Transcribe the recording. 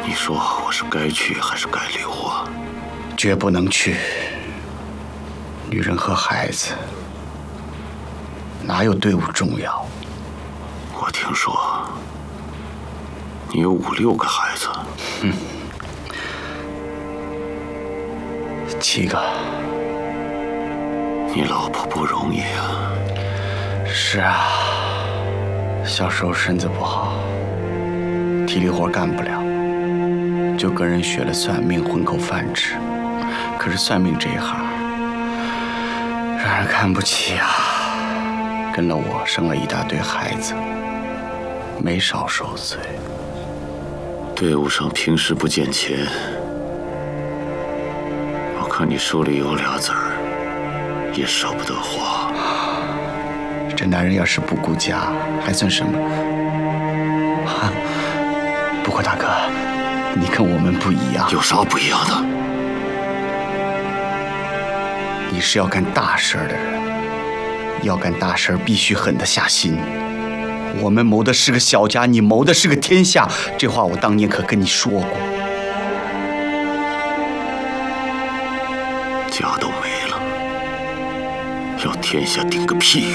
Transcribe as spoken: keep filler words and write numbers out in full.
你说我是该去还是该留啊？ 绝不能去。女人和孩子，哪有队伍重要？ 我听说你有五六个孩子。 嗯，七个。 你老婆不容易啊。 是啊，小时候身子不好，体力活干不了，就跟人学了算命混口饭吃。可是算命这一行，让人看不起啊。跟了我生了一大堆孩子，没少受罪。 队伍上平时不见钱，我看你手里有俩子儿，也舍不得花。 这男人要是不顾家，还算什么？哈，不过大哥，你跟我们不一样。 有啥不一样的？ 你是要干大事的人，要干大事必须狠得下心。我们谋的是个小家，你谋的是个天下，这话我当年可跟你说过。 家都没了，要天下顶个屁用！